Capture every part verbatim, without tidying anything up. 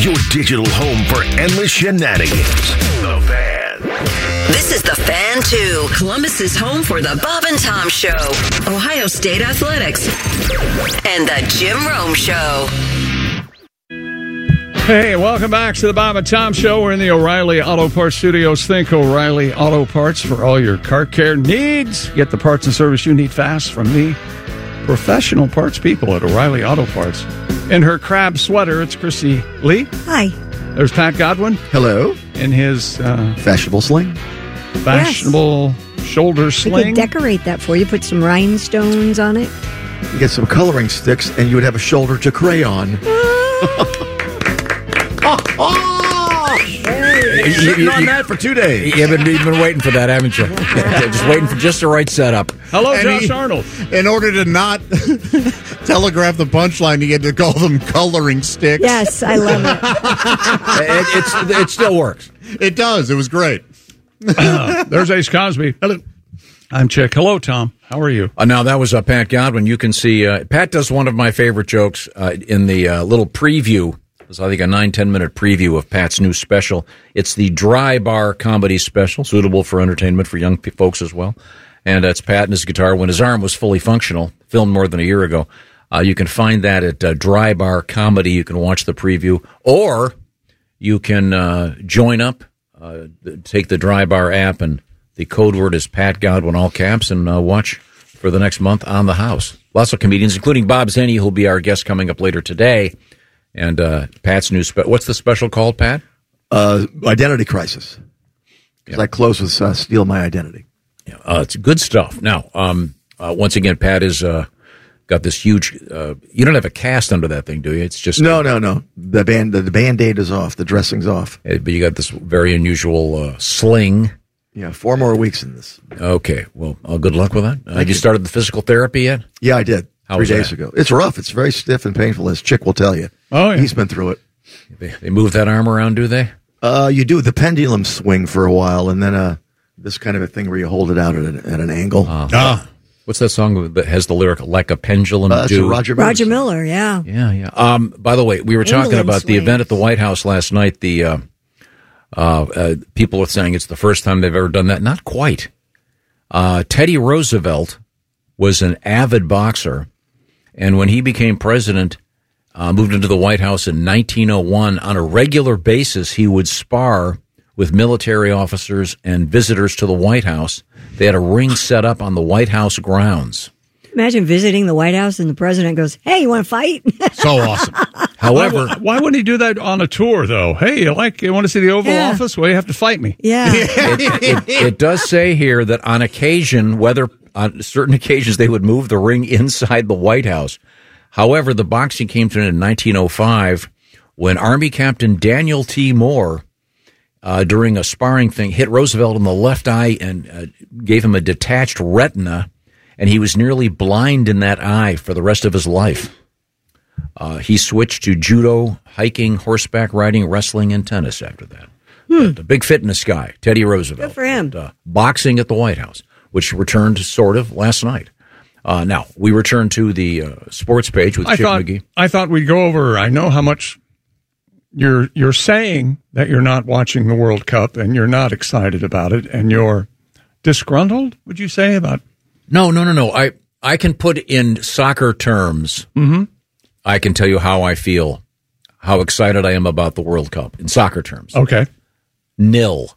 your digital home for endless shenanigans. The Fan. This is The Fan two, Columbus's home for the Bob and Tom Show, Ohio State Athletics, and the Jim Rome Show. Hey, welcome back to the Bob and Tom Show. We're in the O'Reilly Auto Parts Studios. Think O'Reilly Auto Parts for all your car care needs. Get the parts and service you need fast from the professional parts people at O'Reilly Auto Parts. In her crab sweater, it's Christy Lee. Hi. There's Pat Godwin. Hello. In his uh, fashionable sling. Fashionable yes. shoulder sling. We could decorate that for you. Put some rhinestones on it. You get some coloring sticks, and you would have a shoulder to crayon. Sitting you, on you, that for two days. You've been, you've been waiting for that, haven't you? Just waiting for just the right setup. Hello, and Josh he, Arnold. In order to not telegraph the punchline, you get to call them coloring sticks. Yes, I love it. it, it's, it still works. It does. It was great. uh, there's Ace Cosby. Hello. I'm Chick. Hello, Tom. How are you? Uh, now, that was uh, Pat Godwin. You can see uh, Pat does one of my favorite jokes uh, in the uh, little preview. It's, I think, a nine, ten minute preview of Pat's new special. It's the Dry Bar Comedy Special, suitable for entertainment for young folks as well. And that's Pat and his guitar when his arm was fully functional, filmed more than a year ago. Uh, you can find that at uh, Dry Bar Comedy. You can watch the preview, or you can uh, join up, uh, take the Dry Bar app, and the code word is Pat Godwin, all caps, and uh, watch for the next month on the house. Lots of comedians, including Bob Zenny, who'll be our guest coming up later today. And uh, Pat's new spe- what's the special called, Pat? Uh, Identity Crisis. Because yeah. I close with uh, Steal My Identity. Yeah, uh, it's good stuff. Now, um, uh, once again, Pat is uh, got this huge. Uh, you don't have a cast under that thing, do you? It's just no, no, no. The band, the, the band-aid is off. The dressing's off. Uh, but you got this very unusual uh, sling. Yeah, four more weeks in this. Okay, well, uh, good luck with that. Uh, have you started the physical therapy yet? Yeah, I did. How Three was days that? ago. It's rough. It's very stiff and painful, as Chick will tell you. Oh, yeah. He's been through it. They, they move that arm around, do they? Uh, you do the pendulum swing for a while, and then uh, this kind of a thing where you hold it out at an, at an angle. Uh, ah. What's that song that has the lyric, like a pendulum uh, do? Roger, Roger Miller, yeah. Yeah, yeah. Um, by the way, we were Pendulum talking about swing. the event at the White House last night. The uh, uh, uh, people are saying it's the first time they've ever done that. Not quite. Uh, Teddy Roosevelt was an avid boxer. And when he became president, uh, moved into the White House in nineteen oh one, on a regular basis, he would spar with military officers and visitors to the White House. They had a ring set up on the White House grounds. Imagine visiting the White House and the president goes, hey, you want to fight? So awesome. However, why, why wouldn't he do that on a tour, though? Hey, you like you want to see the Oval Yeah. Office? Well, you have to fight me. Yeah. it, it, it does say here that on occasion, whether on certain occasions, they would move the ring inside the White House. However, the boxing came to an end in nineteen oh five when Army Captain Daniel T. Moore, uh, during a sparring thing, hit Roosevelt in the left eye and uh, gave him a detached retina, and he was nearly blind in that eye for the rest of his life. Uh, he switched to judo, hiking, horseback riding, wrestling, and tennis after that. Hmm. A big fitness guy, Teddy Roosevelt. Good for him. And, uh, boxing at the White House, which returned sort of last night. Uh, now, we return to the uh, sports page with I Chip thought, McGee. I thought we'd go over, I know how much you're you're saying that you're not watching the World Cup and you're not excited about it and you're disgruntled, would you say, about No, no, no, no. I, I can put in soccer terms. Mm-hmm. I can tell you how I feel, how excited I am about the World Cup in soccer terms. Okay. Nil.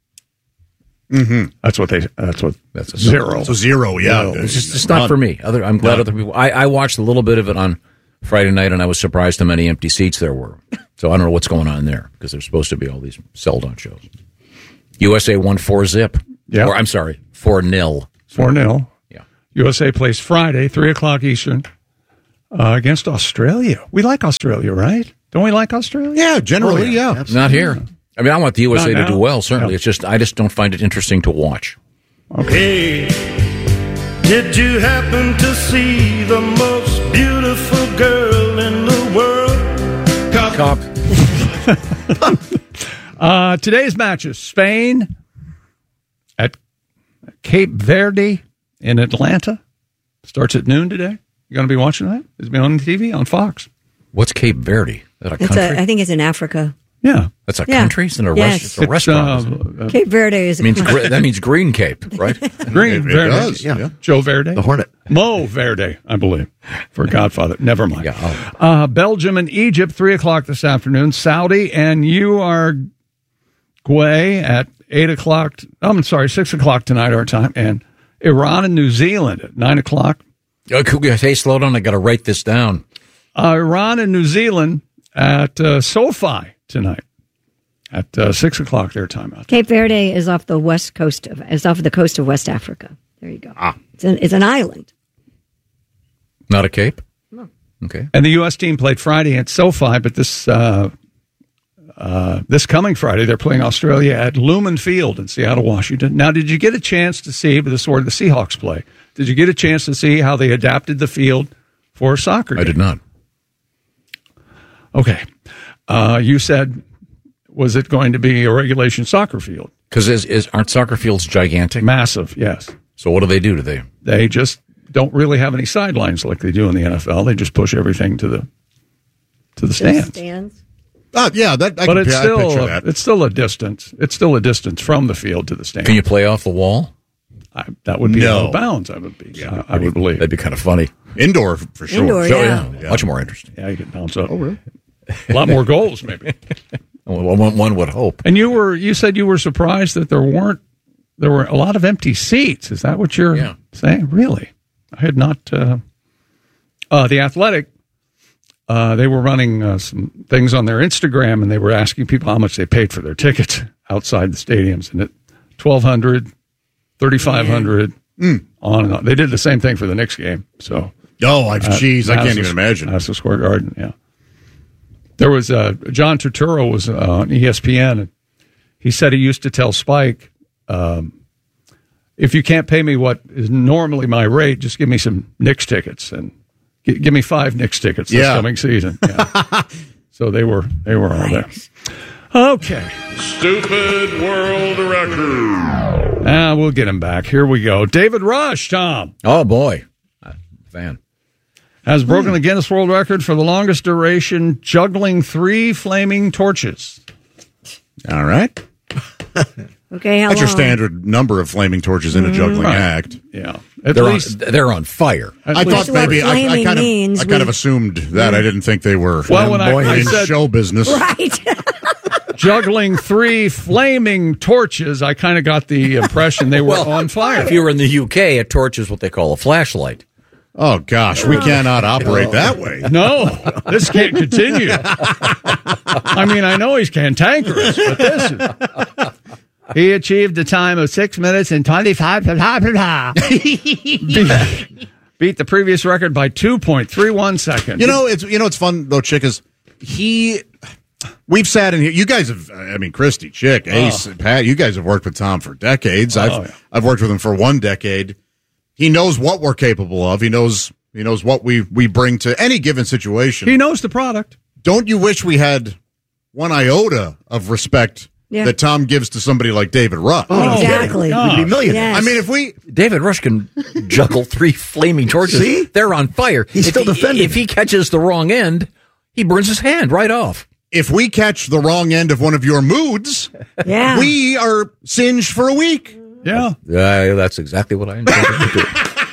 Mm-hmm. That's what they. That's what. That's a zero. So zero, yeah. No, it's just it's not for me. Other, I'm glad No. other people. I, I watched a little bit of it on Friday night, and I was surprised how many empty seats there were. So I don't know what's going on there because there's supposed to be all these sold-out shows. U S A won four zip. Yeah. Or I'm sorry, four nil. Four nil. Yeah. U S A plays Friday, three o'clock Eastern, uh, against Australia. We like Australia, right? Don't we like Australia? Yeah, generally, Oh, yeah. yeah. Not here. I mean, I want the U S A Not to now. do well. Certainly, Yeah. it's just I just don't find it interesting to watch. Hey, did you happen to see the most beautiful girl in the world? Cop. Uh, today's matches: Spain at Cape Verde in Atlanta. Starts at noon today. You going to be watching that? It's been on T V on Fox. What's Cape Verde? that a It's country? a, I think it's in Africa. Yeah. That's a Yeah. country? It's, a, Yes. rest- it's a restaurant. isn't it? uh, Cape Verde is a means country. gr- that means Green Cape, right? Green It, it Verde. does. Yeah. Yeah. Joe Verde. The Hornet. Mo Verde, I believe, for Godfather. Never mind. Yeah, oh. Uh, Belgium and Egypt, three o'clock this afternoon. Saudi and Uruguay at eight o'clock. I'm sorry, six o'clock tonight our time. And Iran and New Zealand at nine o'clock. Oh, could we- Hey, slow down. I got to write this down. Uh, Iran and New Zealand at uh, SoFi tonight at uh, six o'clock their time out. Cape Verde is off the west coast of is off the coast of West Africa. There you go. Ah. It's an, it's an island. Not a cape? No. Okay. And the U S team played Friday at SoFi, but this uh, uh, this coming Friday they're playing Australia at Lumen Field in Seattle, Washington. Now, did you get a chance to see? But this is where the Seahawks play. Did you get a chance to see how they adapted the field for a soccer game? I did not. Okay, uh, you said, was it going to be a regulation soccer field? Because is, is, aren't soccer fields gigantic? Massive, yes. So what do they do? Do they? They just don't really have any sidelines like they do in the N F L. They just push everything to the to the stands. Stands. Uh, yeah, that I But can it's I still picture a, that. it's still a distance. It's still a distance from the field to the stand. Can you play off the wall? I, that would be No. out of bounds. I would be. Yeah, I would believe. That'd be kind of funny. Indoor for sure. Indoor, So, yeah. yeah, much more interesting. Yeah, you could bounce up. Oh, really? A lot more goals, maybe. One, one would hope. And you were you said you were surprised that there weren't there were a lot of empty seats. Is that what you're Yeah. saying? Really? I had not. Uh, uh, the Athletic. Uh, they were running uh, some things on their Instagram, and they were asking people how much they paid for their tickets outside the stadiums, and at twelve hundred, thirty five hundred, Mm. on and on. They did the same thing for the Knicks game. So, Oh, I, geez, I can't Madison- even imagine. Madison Square Garden. Yeah, there was uh, John Turturro was uh, on E S P N, and he said he used to tell Spike, um, "If you can't pay me what is normally my rate, just give me some Knicks tickets and g- give me five Knicks tickets this Yeah. coming season." Yeah. So they were they were all there. Okay. Stupid world record. Ah, we'll get him back. Here we go. David Rush, Tom, Oh, boy. Uh, fan. has broken the Guinness World Record for the longest duration juggling three flaming torches. All right. Okay, how That's your long? standard number of flaming torches in a juggling Right. act. Yeah. At They're on, least. they're on fire. at I least- thought what maybe I, I flaming kind of means. I kind of We- assumed that. I didn't think they were Well, when I- I in said- show business. Right. juggling three flaming torches, I kind of got the impression they were Well, on fire. If you were in the U K, a torch is what they call a flashlight. Oh gosh, we cannot operate that way. No, this can't continue. I mean, I know he's cantankerous, but this is... He achieved a time of six minutes and twenty-five. beat, beat the previous record by two point three one seconds. You know, it's you know, it's fun though, Chick, is he. We've sat in here. You guys have, I mean, Christy, Chick, Ace, Pat. You guys have worked with Tom for decades. I've Oh, yeah. I've worked with him for one decade. He knows what we're capable of. He knows he knows what we we bring to any given situation. he knows the product. Don't you wish we had one iota of respect Yeah. that Tom gives to somebody like David Rush? Oh, Exactly. We'd be millionaires. Yes. I mean, if we David Rush can juggle three flaming torches. See? They're on fire. He's if still he, defending. If he catches the wrong end, he burns his hand right off. if we catch the wrong end of one of your moods, Yeah. we are singed for a week. Yeah. Uh, that's exactly what I intended to do.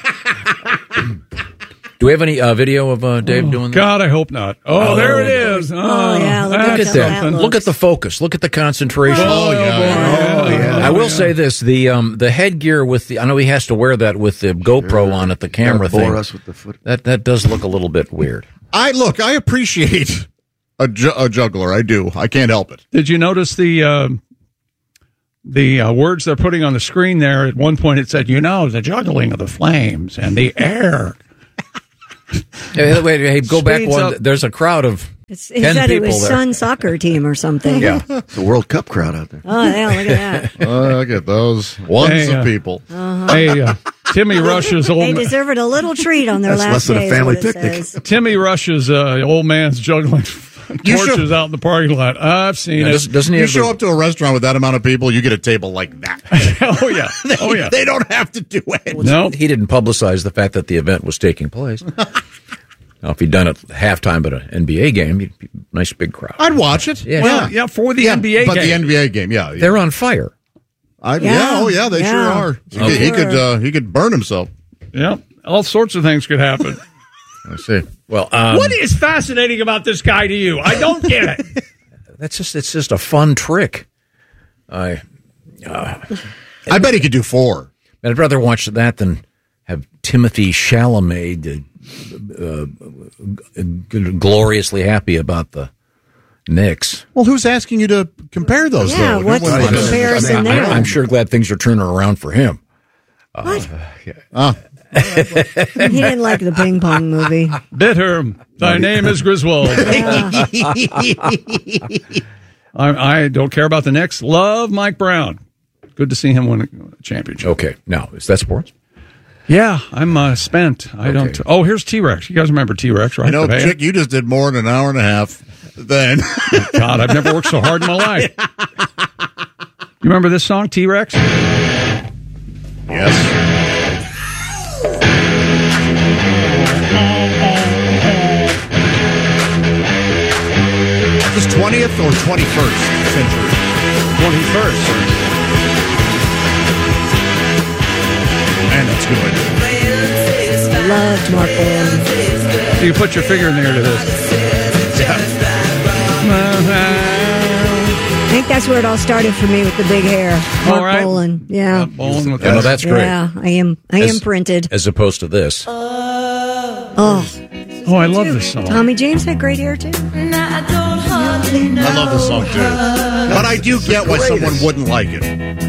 Do we have any uh, video of uh, Dave doing that? God, I hope not. Oh, Oh, there it there is. Oh, yeah, look that's Look at that. something. Look at the focus. Look at the concentration. Oh, yeah. Oh, yeah. I will say this: the um, the headgear with the I know he has to wear that with the GoPro on it, the camera Bore thing. us with the foot. That that does look a little bit weird. I look, I appreciate a, ju- a juggler. I do. I can't help it. Did you notice the uh, the uh, words they're putting on the screen there? At one point, it said, "You know, the juggling of the flames and the air." Hey, wait, hey, go back Speeds one. up. There's a crowd of It's, he ten said it people was there. Sun soccer team or something. Yeah. It's a World Cup crowd out there. Oh, yeah, look at that. Uh, look at those ones Hey, uh, of people. Hey, uh, Timmy Rush's They old deserved a little treat on their That's last less than a day, is family what it picnic. says. Timmy Rush's uh, old man's juggling You torches should- out in the parking lot. I've seen Yeah, it. doesn't, doesn't he You have show the- up to a restaurant with that amount of people, you get a table like that. oh yeah. Oh yeah. They don't have to do it. No. He didn't publicize the fact that the event was taking place. Now, if he'd done it halftime at an N B A game, you'd be a nice big crowd. I'd watch it. Yeah. Well, yeah, for the Yeah, N B A but game. the N B A game, yeah, yeah. They're on fire. I, yeah. Yeah. oh yeah, they Yeah. sure are. He Okay. could, he could, uh, he could burn himself. Yeah, all sorts of things could happen. I see. Well, um, What is fascinating about this guy to you? I don't get it. that's just it's just a fun trick. I uh, I bet he could do four. I'd rather watch that than have Timothy Chalamet uh, uh, gloriously happy about the Knicks. Well, who's asking you to compare those? Yeah, though? what's No the one- comparison I, there? I'm sure glad things are turning around for him. What? Oh, He didn't like the ping pong movie. Bitter. Thy name is Griswold. I, I don't care about the Knicks. Love Mike Brown. Good to see him win a championship. Okay, now is that sports? Yeah, I'm uh, spent. I don't. Oh, here's T Rex. You guys remember T Rex, right? I know, The band? Chick, you just did more than an hour and a half. Then God, I've never worked so hard in my life. You remember this song, T Rex? yes. Is this twentieth or twenty-first century? twenty-first. Man, that's good. Loved Mark Bolan. So you put your finger in there to this. I think that's where it all started for me with the big hair. Mark All right. Bolan. Yeah. Bowling with Yeah, no, that. that's great. Yeah, I am. I As- am printed. As opposed to this. Oh, Oh, I love this song. Tommy James had great hair too. I love this song too, but I do get why someone wouldn't like it.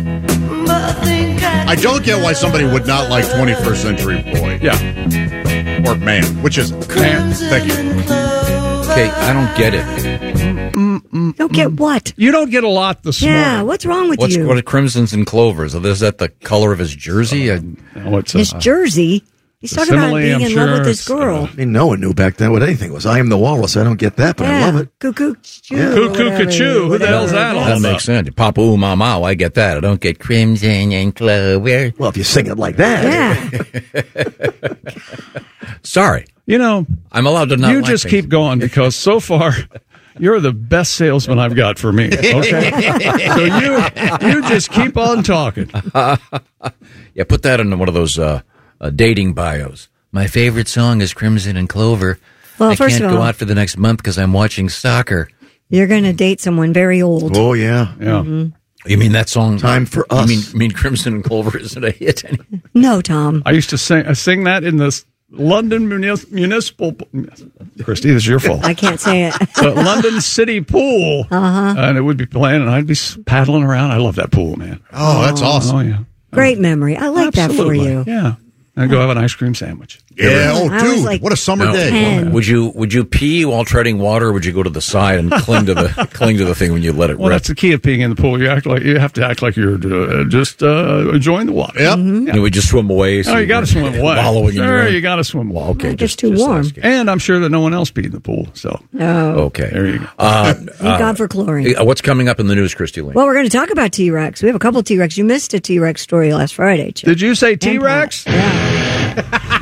I don't get why somebody would not like twenty-first Century Boy Yeah. or Man, which is Man. Thank you. Okay, I don't get it. Don't get what? You don't get a lot this Yeah, morning. what's wrong with What's you? what are crimsons and clovers? Is that the color of his jersey? I, Oh, it's a, His jersey. He's the talking about simile, being I'm in sure love with this it's, uh, girl. I mean, no one knew back then what anything was. I am the walrus. I don't get that, but yeah, I love it. Cuckoo, choo, Yeah. or Cuckoo, whatever, cuckoo. Who the hell's that all that about? makes sense. Papa ooh, mama, I get that. I don't get crimson and clover. Well, if you sing it like that. Yeah, Uh, Sorry, You know, I'm allowed to not. you like just things. keep going because so far you're the best salesman I've got for me. Okay, so you you just keep on talking. Yeah, put that in one of those uh, uh, dating bios. My favorite song is Crimson and Clover. Well, I first can't of go all- out for the next month because I'm watching soccer. you're going to date someone very old. Oh, yeah. Yeah, You mean that song? Time for You us. mean, you mean Crimson and Clover isn't a hit anymore? No, Tom. I used to sing I sing that in the London munis- municipal. Christy, this is your fault. I can't say it. The London City Pool, uh-huh. and it would be playing, and I'd be paddling around. I love that pool, man. Oh, that's awesome. Oh yeah, Great memory. I like Absolutely. that for you. Yeah, and go have an ice cream sandwich. Yeah. Oh, I was dude, like what a summer No. day. ten. Would you would you pee while treading water, or would you go to the side and cling to the cling to the thing when you let it Well, rip? that's the key of being in the pool. You act like you have to act like you're uh, just uh, enjoying the water. Yep. You would just swim away. So Oh, you got to swim away. Wallowing in your Sure, own- you got to swim away. Okay, It gets just too just warm. asking. And I'm sure that no one else peed in the pool. So Oh, Okay, there you go. Uh, thank God for chlorine. uh, what's coming up in the news, Christy Lee? Well, we're going to talk about T Rex. We have a couple T Rex. You missed a T Rex story last Friday, Chip. Did you say And T Rex? Pat. Yeah.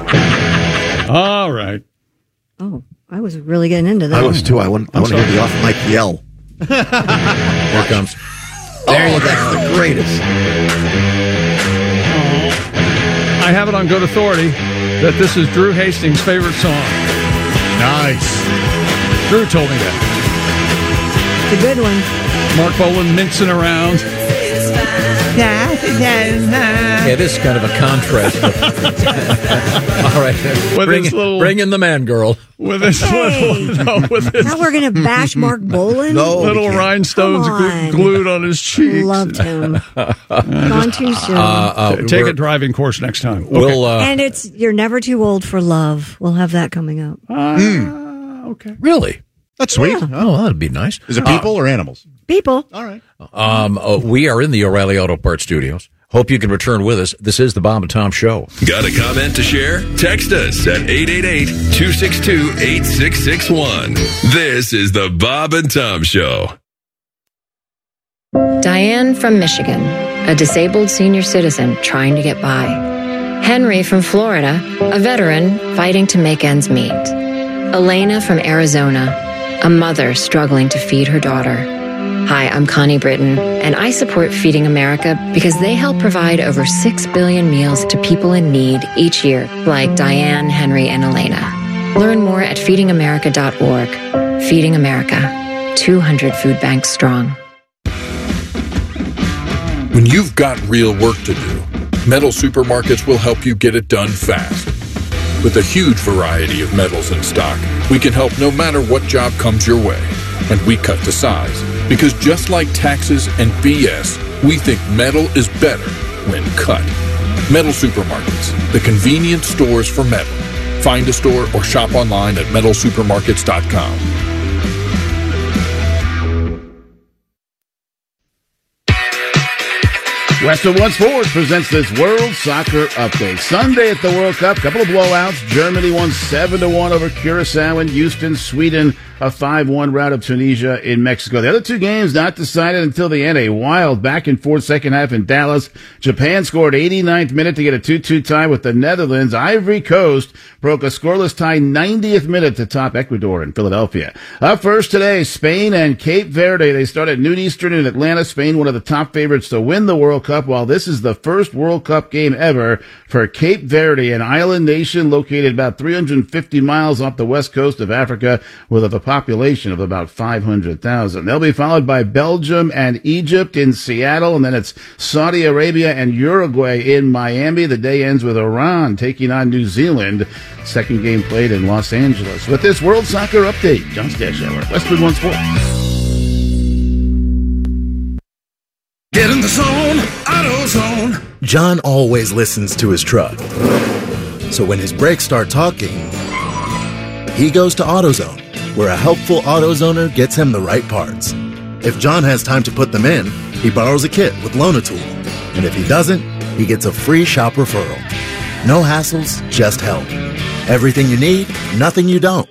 All right. Oh, I was really getting into that. I was too. I want, I want to hear the off mic yell. Here it comes. There you go. That's the greatest. I have it on good authority that this is Drew Hastings' favorite song. Nice. Drew told me that. It's a good one. Mark Bolan mincing around. Yeah, this is kind of a contrast. All right, With bring, his little- bring in the man, girl. With his Hey. little, no, with his Now we're going to bash Mark Bolan? No. little we can't. rhinestones Come on. glu- glued on his cheeks. Loved him. Gone too soon. Uh, T- Take we're- a driving course next time. Okay. We'll uh, and it's You're Never Too Old for Love. We'll have that coming up. Ah, okay. really. That's sweet. Oh, that'd be nice. Is it people or animals? People. All right. Um, uh, we are in the O'Reilly Auto Parts Studios. Hope you can return with us. This is the Bob and Tom Show. Got a comment to share? Text us at eight eight eight, two six two, eight six six one. This is the Bob and Tom Show. Diane from Michigan, a disabled senior citizen trying to get by. Henry from Florida, a veteran fighting to make ends meet. Elena from Arizona, a mother struggling to feed her daughter. Hi, I'm Connie Britton, and I support Feeding America because they help provide over six billion meals to people in need each year, like Diane, Henry, and Elena. Learn more at feeding america dot org. Feeding America, two hundred food banks strong. When you've got real work to do, Metal Supermarkets will help you get it done fast. With a huge variety of metals in stock, we can help no matter what job comes your way. And we cut to size. Because just like taxes and B S, we think metal is better when cut. Metal Supermarkets, the convenient stores for metal. Find a store or shop online at metal supermarkets dot com. Western One Sports presents this World Soccer Update. Sunday at the World Cup, couple of blowouts. Germany won seven to one over Curacao in Houston. Sweden, a five one rout of Tunisia in Mexico. The other two games not decided until the end. A wild back-and-forth second half in Dallas. Japan scored eighty-ninth minute to get a two two tie with the Netherlands. Ivory Coast broke a scoreless tie ninetieth minute to top Ecuador in Philadelphia. Up first today, Spain and Cape Verde. They start at noon Eastern in Atlanta. Spain, one of the top favorites to win the World Cup, while this is the first World Cup game ever for Cape Verde, an island nation located about three hundred fifty miles off the west coast of Africa with a population of about five hundred thousand. They'll be followed by Belgium and Egypt in Seattle, and then it's Saudi Arabia and Uruguay in Miami. The day ends with Iran taking on New Zealand. Second game played in Los Angeles. With this World Soccer Update, John Stashower, Westwood One Sports. Get in the zone, AutoZone. John always listens to his truck. So when his brakes start talking, he goes to AutoZone, where a helpful AutoZoner gets him the right parts. If John has time to put them in, he borrows a kit with Loan-A-Tool. And if he doesn't, he gets a free shop referral. No hassles, just help. Everything you need, nothing you don't.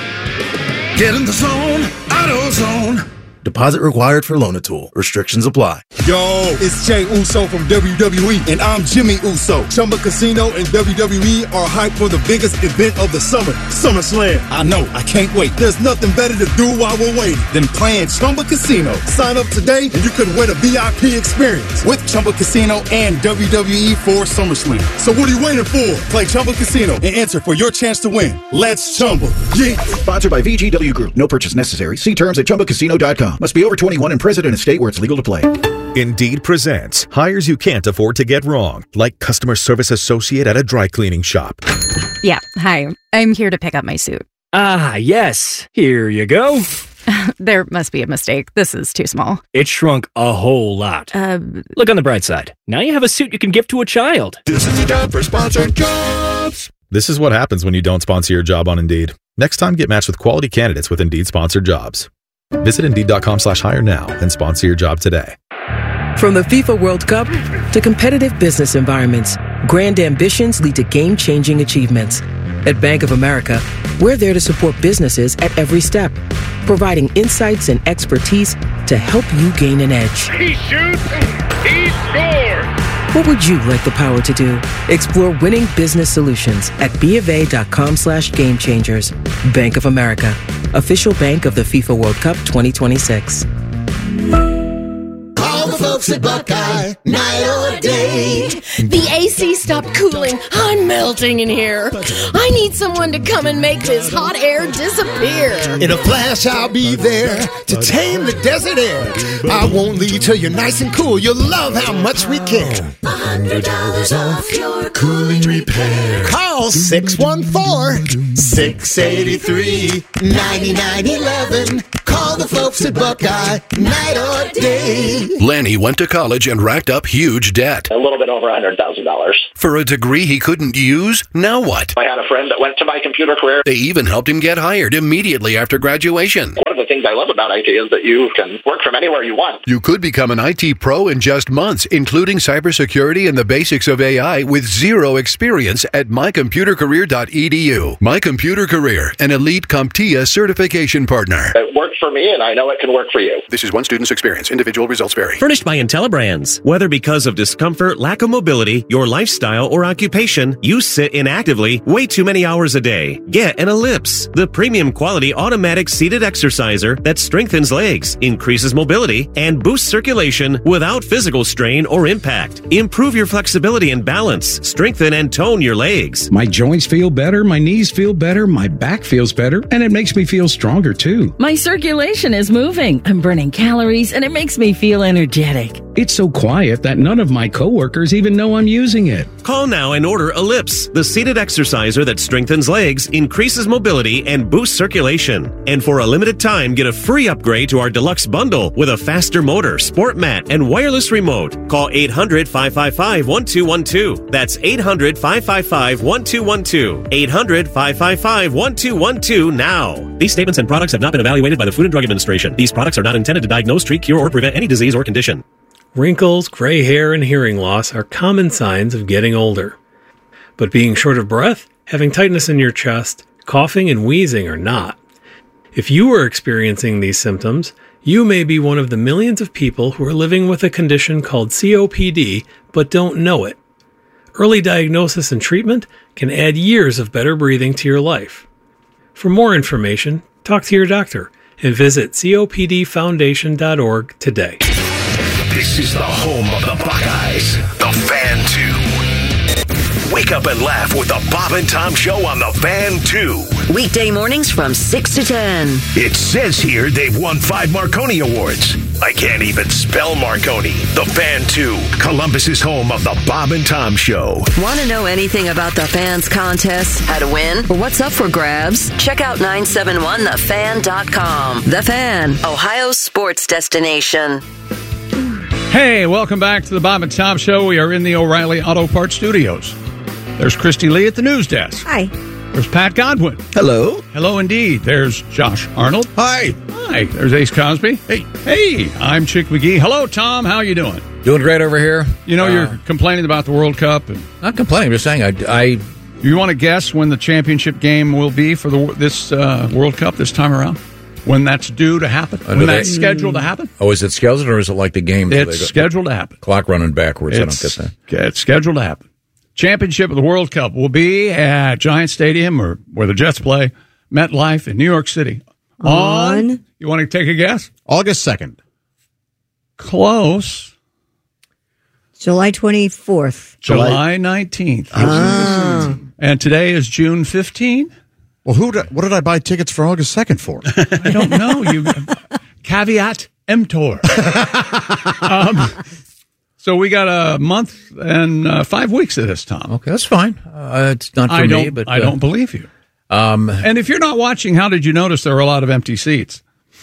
Get in the zone, AutoZone. Deposit required for Loan-A-Tool. Restrictions apply. Yo, it's Jay Uso from W W E, and I'm Jimmy Uso. Chumba Casino and W W E are hyped for the biggest event of the summer, SummerSlam. I know, I can't wait. There's nothing better to do while we're waiting than playing Chumba Casino. Sign up today, and you could win a V I P experience with Chumba Casino and W W E for SummerSlam. So what are you waiting for? Play Chumba Casino and enter for your chance to win. Let's Chumba. Yeah. Sponsored by V G W Group. No purchase necessary. See terms at chumba casino dot com. Must be over twenty-one and present in a state where it's legal to play. Indeed presents hires you can't afford to get wrong, like customer service associate at a dry cleaning shop. Yeah, hi. I'm here to pick up my suit. Ah, yes. Here you go. There must be a mistake. This is too small. It shrunk a whole lot. Uh, Look on the bright side. Now you have a suit you can give to a child. This is the time for sponsored jobs. This is what happens when you don't sponsor your job on Indeed. Next time, get matched with quality candidates with Indeed sponsored jobs. Visit Indeed.com slash hire now and sponsor your job today. From the FIFA World Cup to competitive business environments, grand ambitions lead to game-changing achievements. At Bank of America, we're there to support businesses at every step, providing insights and expertise to help you gain an edge. He shoots, he scores! What would you like the power to do? Explore winning business solutions at BofA.com slash game changers. Bank of America, official bank of the FIFA World Cup twenty twenty-six. Call the folks at Buckeye, night or day. The A C stopped cooling. I'm melting in here. I need someone to come and make this hot air disappear. In a flash, I'll be there to tame the desert air. I won't leave till you're nice and cool. You'll love how much we care. one hundred dollars off your cooling repair. Call six one four, six eight three, nine nine one one. Call the folks at Buckeye, night or day. Lanny went to college and racked up huge debt. A little bit over one hundred thousand dollars. For a degree he couldn't use? Now what? I had a friend that went to my computer career. They even helped him get hired immediately after graduation. One of the things I love about I T is that you can work from anywhere you want. You could become an I T pro in just months, including cybersecurity and the basics of A I with zero experience at my computer. computer career dot e d u. My Computer Career, an elite CompTIA certification partner. It worked for me, and I know it can work for you. This is one student's experience. Individual results vary. Furnished by IntelliBrands. Whether because of discomfort, lack of mobility, your lifestyle, or occupation, you sit inactively way too many hours a day. Get an Ellipse, the premium quality automatic seated exerciser that strengthens legs, increases mobility, and boosts circulation without physical strain or impact. Improve your flexibility and balance. Strengthen and tone your legs. My joints feel better, my knees feel better, my back feels better, and it makes me feel stronger too. My circulation is moving. I'm burning calories, and it makes me feel energetic. It's so quiet that none of my coworkers even know I'm using it. Call now and order Ellipse, the seated exerciser that strengthens legs, increases mobility, and boosts circulation. And for a limited time, get a free upgrade to our deluxe bundle with a faster motor, sport mat, and wireless remote. Call eight hundred, five five five, one two one two. That's eight hundred, five five five, one two one two. eight hundred, five five five, one two one two now. These statements and products have not been evaluated by the Food and Drug Administration. These products are not intended to diagnose, treat, cure, or prevent any disease or condition. Wrinkles, gray hair, and hearing loss are common signs of getting older. But being short of breath, having tightness in your chest, coughing, and wheezing are not. If you are experiencing these symptoms, you may be one of the millions of people who are living with a condition called C O P D but don't know it. Early diagnosis and treatment can add years of better breathing to your life. For more information, talk to your doctor and visit C O P D foundation dot org today. This is the home of the Buckeyes, the Fan two. Wake up and laugh with the Bob and Tom Show on the Fan two. Weekday mornings from six to ten. It says here they've won five Marconi Awards. I can't even spell Marconi. The Fan two, Columbus's home of the Bob and Tom Show. Want to know anything about the Fans contest, how to win, or what's up for grabs? Check out nine seven one the fan dot com. The Fan, Ohio's sports destination. Hey, welcome back to the Bob and Tom Show. We are in the O'Reilly Auto Parts Studios. There's Christy Lee at the news desk. Hi. There's Pat Godwin. Hello. Hello indeed. There's Josh Arnold. Hi. Hi. There's Ace Cosby. Hey. Hey, I'm Chick McGee. Hello, Tom. How you doing? Doing great over here. You know, uh, you're complaining about the World Cup. And not complaining. I'm just saying I... I you want to guess when the championship game will be for the this uh, World Cup this time around? When that's due to happen? Uh, when they, that's scheduled to happen? Oh, is it scheduled or is it like the game? It's go, scheduled to happen. Clock running backwards. It's, I don't get that. It's scheduled to happen. Championship of the World Cup will be at Giant Stadium, or where the Jets play, MetLife in New York City. On, on you want to take a guess? August second. Close. July twenty-fourth. July nineteenth. Ah. And today is June fifteenth. Well, who? Did, what did I buy tickets for August second for? I don't know. You caveat emptor. um, so we got a month and uh, five weeks of this, Tom. Okay, that's fine. Uh, it's not for I me, don't, but I uh, don't believe you. Um, and if you're not watching, how did you notice there were a lot of empty seats?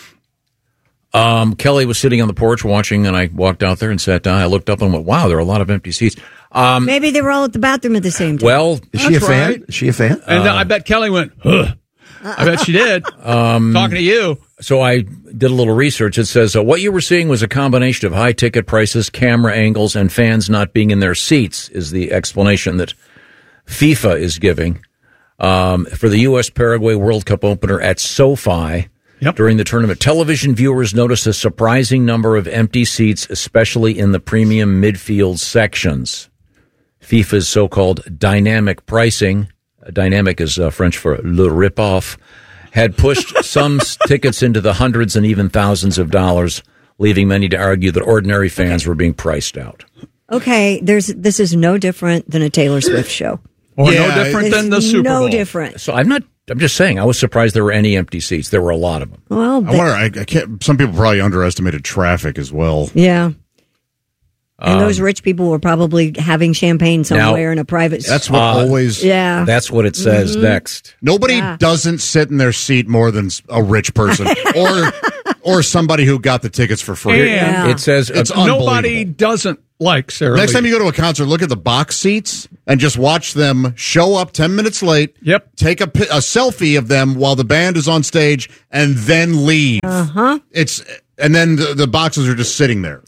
Um, Kelly was sitting on the porch watching, and I walked out there and sat down. I looked up and went, "Wow, there are a lot of empty seats." Um, Maybe they were all at the bathroom at the same time. Well, is she a fan? Right. Is she a fan? And uh, I bet Kelly went, huh. I bet she did. Um, Talking to you. So I did a little research. It says uh, what you were seeing was a combination of high ticket prices, camera angles, and fans not being in their seats is the explanation that FIFA is giving um, for the U S Paraguay World Cup opener at SoFi. Yep. During the tournament, television viewers noticed a surprising number of empty seats, especially in the premium midfield sections. FIFA's so-called dynamic pricing, dynamic is uh, French for le rip-off, had pushed some tickets into the hundreds and even thousands of dollars, leaving many to argue that ordinary fans were being priced out. Okay, there's this is no different than a Taylor Swift show. Or yeah, no different than the Super Bowl. No different. So I'm not, I'm just saying, I was surprised there were any empty seats. There were a lot of them. Well, I wonder, I, I can't, some people probably underestimated traffic as well. Yeah. And Um, those rich people were probably having champagne somewhere now, in a private. That's what Uh, always. Yeah. That's what it says Mhm. next. Nobody Yeah. doesn't sit in their seat more than a rich person or or somebody who got the tickets for free. And It says It's uh, nobody doesn't like Sarah Next Lee. time you go to a concert, look at the box seats and just watch them show up ten minutes late. Yep. Take a, pi- a selfie of them while the band is on stage and then leave. Uh huh. It's and then the, the boxes are just sitting there.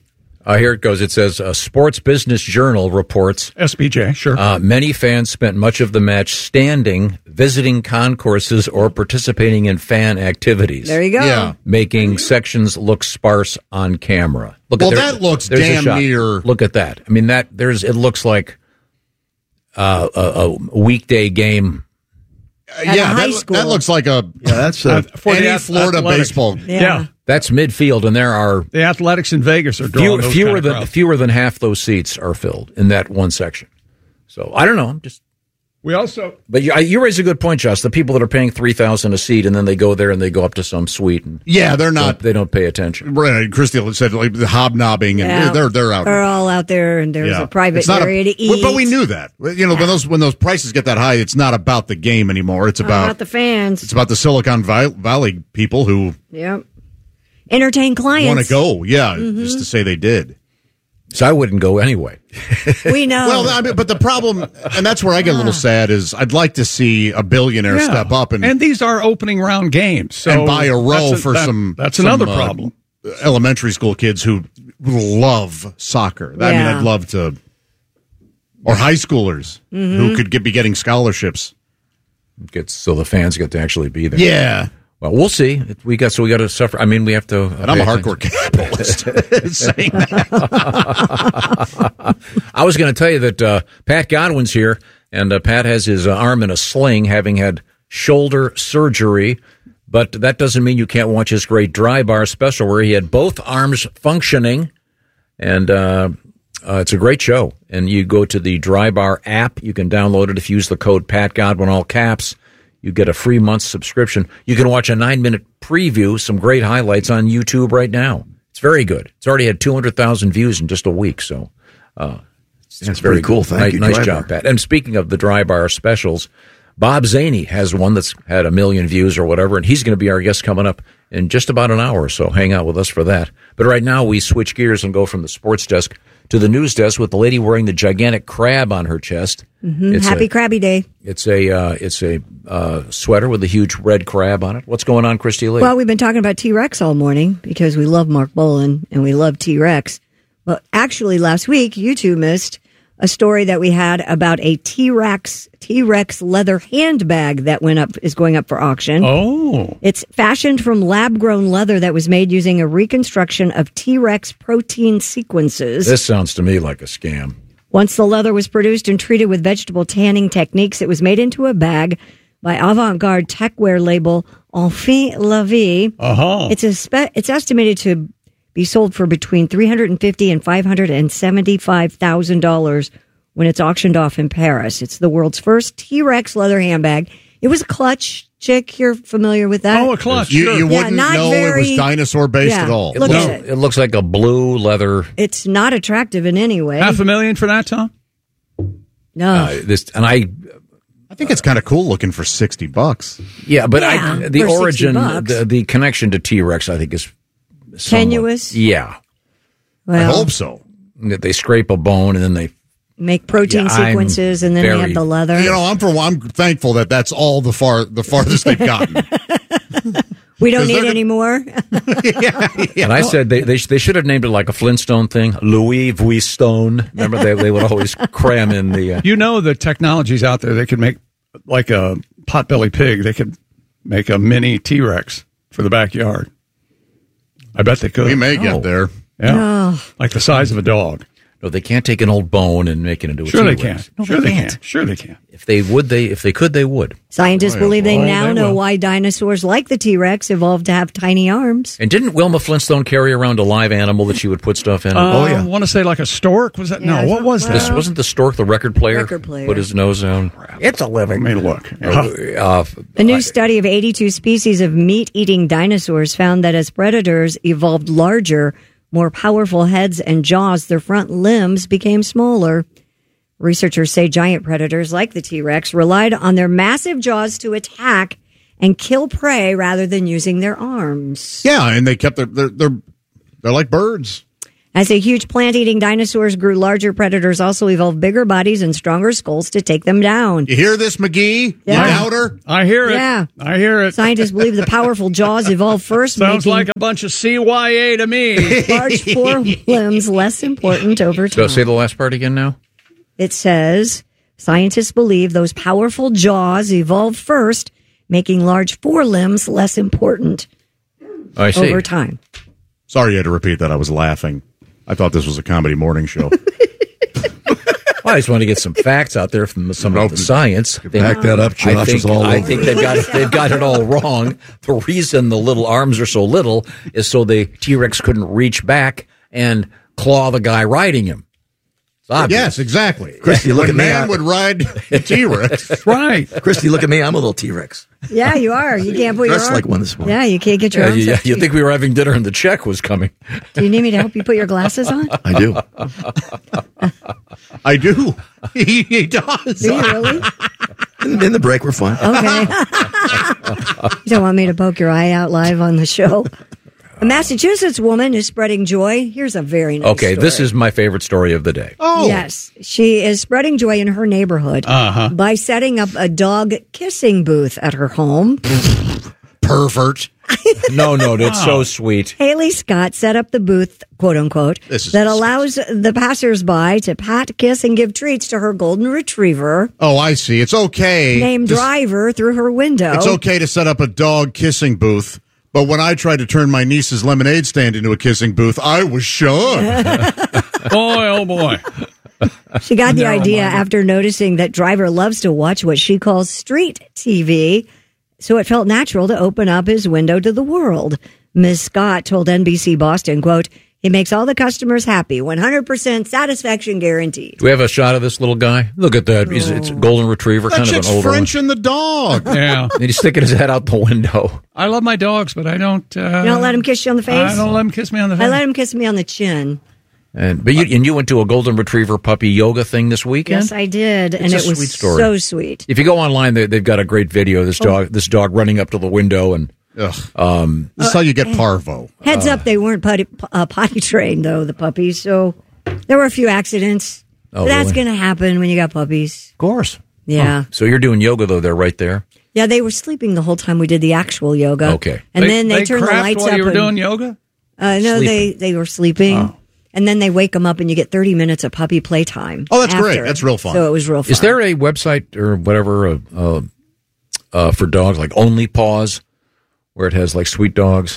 Uh, here it goes. It says, uh, Sports Business Journal reports. S B J, sure. Uh, many fans spent much of the match standing, visiting concourses, or participating in fan activities. There you go. Yeah. Making sections look sparse on camera. Look Well, at there- that looks there's a damn shot. near- Look at that. I mean, that there's. It looks like uh, a, a weekday game. Uh, yeah, high that, school. that looks like a Yeah, that's Uh, a, for the any ath- Florida athletics. baseball. Yeah. Yeah. That's midfield, and there are The athletics in Vegas are drawing fewer, those fewer kind of than crowds. fewer than half those seats are filled in that one section. So I don't know. I'm just. We also, But you, you raise a good point, Josh. The people that are paying three thousand a seat, and then they go there and they go up to some suite, and Yeah, they're not. don't- they don't pay attention. Right, Christy said like the hobnobbing, and Yeah. they're they're out. They're all out there, and there's Yeah. a private It's not a- area to But- eat. But we knew that. You know, when those when those prices get that high, it's not about the game anymore. It's Not about, about the fans. it's about the Silicon Vi- Valley people who Yep. Entertain clients. want to go. Yeah, Mhm. just to say they did. So I wouldn't go anyway. We know. Well, I mean, but the problem, and that's where I get a little sad, is I'd like to see a billionaire Yeah. step up and and these are opening round games. So and buy a row that's a- for that- some. That's some, another uh, problem. elementary school kids who love soccer. I mean, Yeah. I'd love to, or high schoolers Mhm. who could get, be getting scholarships. Gets so the fans get to actually be there. Yeah. Well, we'll see. We got so we got to suffer. I mean, we have to. And I'm a hardcore capitalist. saying that. I was going to tell you that uh, Pat Godwin's here, and uh, Pat has his uh, arm in a sling, having had shoulder surgery. But that doesn't mean you can't watch his great Dry Bar special, where he had both arms functioning, and uh, uh, it's a great show. And you go to the Dry Bar app. You can download it if you use the code Pat Godwin, all caps. You get a free month subscription. You can watch a nine-minute preview, some great highlights on YouTube right now. It's very good. It's already had two hundred thousand views in just a week, so uh, it's, That's very pretty cool. good. Thank Nice, you, nice Dry job, Bar. Pat. And speaking of the Dry Bar specials, Bob Zaney has one that's had a million views or whatever, and he's going to be our guest coming up in just about an hour or so. Hang out with us for that. But right now, we switch gears and go from the sports desk to the news desk with the lady wearing the gigantic crab on her chest. Mhm. It's Happy a- Krabby Day. It's a uh, it's a uh, sweater with a huge red crab on it. What's going on, Christy Lee? Well, we've been talking about T-Rex all morning because we love Mark Bolan and we love T-Rex. But actually, last week, you two missed a story that we had about a T-Rex T-Rex leather handbag that went up is going up for auction. Oh. It's fashioned from lab-grown leather that was made using a reconstruction of T-Rex protein sequences. This sounds to me like a scam. Once the leather was produced and treated with vegetable tanning techniques, it was made into a bag by avant-garde techwear label Enfant La Vie. Uh-huh. It's a spe- it's estimated to be sold for between three hundred fifty thousand dollars and five hundred seventy-five thousand dollars when it's auctioned off in Paris. It's the world's first T-Rex leather handbag. It was a clutch. Chick, you're familiar with that? Oh, a clutch. You, sure. you Yeah, wouldn't not know very- it was dinosaur based Yeah. at all. It Look looks, at it. it looks like a blue leather. It's not attractive in any way. Half a million for that, Tom? No. Uh, this and I, I think it's kind of cool looking for sixty bucks. yeah, but Yeah, I, the for sixty origin, bucks. the, the connection to T Rex, I think is somewhat- Tenuous? Yeah, I Well, hope so. that they scrape a bone and then they. make protein Yeah, I'm sequences and then they very- have the leather. You know, I'm for I'm thankful that that's all the far the farthest they've gotten. we don't 'cause need they're- any more. And I said they, they they should have named it like a Flintstone thing, Louis Vuitton. Remember they they would always cram in the. Uh, You know the technology's out there. They could make, like a potbelly pig, they could make a mini T-Rex for the backyard. I bet they could. We may get Oh. there. Yeah. Oh. Like the size of a dog. no, they can't take an old bone and make it into a Sure they T-Rex. can. No, Sure they can't. can. Sure they can. If they would, they if they could, they would. Scientists Boy, oh believe they boy, now they know will. why dinosaurs like the T-Rex evolved to have tiny arms. And didn't Wilma Flintstone carry around a live animal that she would put stuff in? Uh, Oh, yeah. I want to say like a stork. Was that? Yeah, no, what was This that? wasn't the stork, the record player. Record player. Put his nose down. It's a I living. mean, look. Uh, A new study of eighty-two species of meat-eating dinosaurs found that as predators evolved larger, more powerful heads and jaws, their front limbs became smaller. Researchers say giant predators like the T-Rex relied on their massive jaws to attack and kill prey rather than using their arms. Yeah, and they kept their they're they're, they're like birds. As the huge plant-eating dinosaurs grew larger, predators also evolved bigger bodies and stronger skulls to take them down. You hear this, McGee? Yeah. You doubter? I hear it. Yeah. I hear it. Scientists believe the powerful jaws evolved first, Sounds making like a bunch of C Y A to me. large forelimbs less important over time. So say the last part again now. It says scientists believe those powerful jaws evolved first, making large forelimbs less important I see. over time. Sorry you had to repeat that. I was laughing. I thought this was a comedy morning show. Well, I just want to get some facts out there from some of the science. Back that up, Josh I think, is all I over think it. they've got it, they've got it all wrong. The reason the little arms are so little is so the T-Rex couldn't reach back and claw the guy riding him. It's obvious. Yes, exactly. Christy, look when at me. man I- would ride a T-Rex. Right. Christy, look at me. I'm a little T-Rex. Yeah, you are. You can't put your Dressed arm. like one this morning. Yeah, you can't get your Yeah, arms. you, up. you think we were having dinner and the check was coming? Do you need me to help you put your glasses on? I do. I do. He, he does. Do you really? In, in the break, we're fine. Okay. You don't want me to poke your eye out live on the show? A Massachusetts woman is spreading joy. Here's a very nice Okay, story. this is my favorite story of the day. Oh. Yes, she is spreading joy in her neighborhood Uh-huh. by setting up a dog kissing booth at her home. Pervert. No, no, it's so sweet. Haley Scott set up the booth, quote unquote, This is that allows the passersby to pat, kiss, and give treats to her golden retriever Oh, I see. It's okay. named This- Driver through her window. It's okay to set up a dog kissing booth, but when I tried to turn my niece's lemonade stand into a kissing booth, I was shunned. Boy, oh boy. She got the Narrow idea minded. after noticing that Driver loves to watch what she calls street T V, so it felt natural to open up his window to the world. Miz Scott told N B C Boston, quote, "He makes all the customers happy, one hundred percent satisfaction guaranteed." Do we have a shot of this little guy? Look at that. He's, it's a golden retriever, That kind of chick's an older French in the dog. Yeah. one. And he's sticking his head out the window. I love my dogs, but I don't. Uh, You don't let him kiss you on the face? I don't let him kiss me on the face. I let him kiss me on the chin. And but you, and you went to a golden retriver puppy yoga thing this weekend? Yes, I did, and It's it a was sweet story. so sweet. If you go online, they, they've got a great video of this Oh. dog, this dog running up to the window and. Ugh. Um, This is how you get parvo. Heads up, they weren't potty, uh, potty trained, though, the puppies, so there were a few accidents. Oh, But that's really? going to happen when you got puppies. Of course. Yeah. So you're doing yoga though? They're right there. Yeah, they were sleeping the whole time we did the actual yoga. Okay. And then they, turned the crapped lights while up. you were and- doing yoga? Uh, no, Sleeping. they, they were sleeping. Oh. And then they wake them up and you get thirty minutes of puppy playtime. Oh, that's great. after. That's real fun. So it was real fun. Is there a website or whatever uh, uh, uh, for dogs like Only Paws, where it has like sweet dogs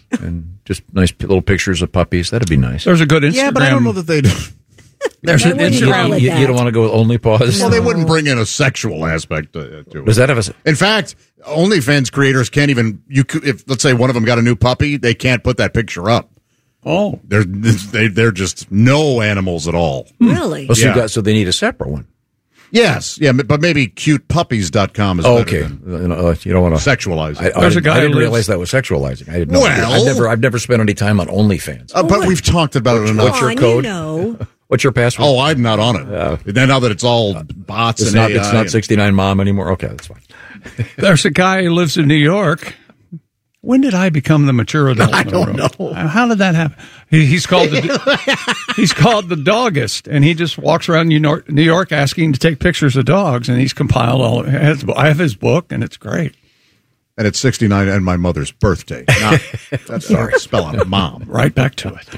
and just nice p- little pictures of puppies? That'd be nice. There's a good Instagram. Yeah, but I don't know that they'd. There's They an wouldn't Instagram. call it You, you don't that. want to go with Only Paws. Well, they wouldn't bring in a sexual aspect to, to it. Does that have a? In fact, OnlyFans creators can't even. You could, if let's say one of them got a new puppy, they can't put that picture up. Oh, They're they, they're just no animals at all. Really? Oh, so, you Yeah. got, so they need a separate one. Yes, yeah, but maybe cute puppies dot com is Oh, better okay. than You, know, uh, you don't want to sexualize I, it. I, There's a didn't- guy I didn't who lives- realize that was sexualizing. I didn't know. Well- I've never, I've never spent any time on OnlyFans. Uh, but we've talked about it enough. What's your Come on, code? You know. What's your password? Oh, I'm not on it. Then now that it's all bots it's and not. A I, It's not and- sixty-nine mom anymore. Okay, that's fine. there's a guy who lives in New York. When did I become the mature adult? I in the don't room? know. Uh, How did that happen? He, he's called the he's called the doggist, and he just walks around New York, New York asking to take pictures of dogs, and he's compiled all. Has, I have his book, and it's great. And it's sixty-nine and my mother's birthday. Not, that's sorry, spell out mom. Right back to it.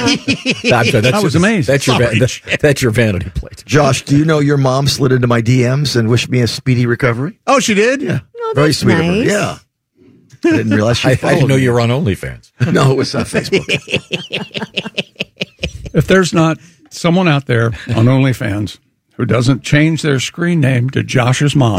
That's, that's, That was amazing. That's your, Sorry, va- that- that's your vanity plate. Josh, do you know your mom slid into my D Ms and wished me a speedy recovery? Oh, she did? Yeah. Oh, Very that's sweet of her. nice. Yeah. I didn't realize she I, I followed didn't know me. you were on OnlyFans. No, it was on Facebook. If there's not someone out there on OnlyFans who doesn't change their screen name to Josh's mom,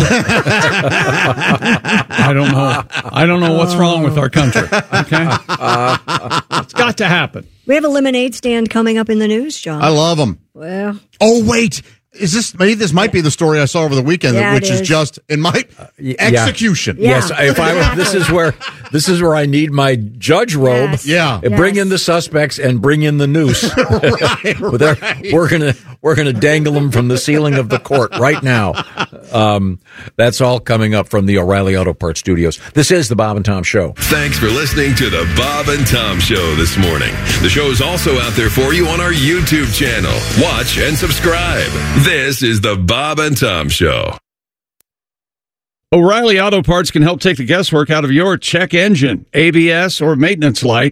I don't know. I don't know what's wrong with our country. Okay, it's got to happen. We have a lemonade stand coming up in the news, John. I love them. Well, Oh, wait. Is this maybe this might be the story I saw over the weekend, Yeah, which it is. is. just in my yeah. execution. Yeah. Yes, if I were, this is where this is where I need my judge robe. Yes. Yeah. And bring Yes. in the suspects and bring in the noose. right, But they're- right. We're gonna we're gonna dangle them from the ceiling of the court right now. Um, that's all coming up from the O'Reilly Auto Parts studios. This is the Bob and Tom Show. Thanks for listening to the Bob and Tom Show this morning. The show is also out there for you on our YouTube channel. Watch and subscribe. This is the Bob and Tom Show. O'Reilly Auto Parts can help take the guesswork out of your check engine, A B S, or maintenance light.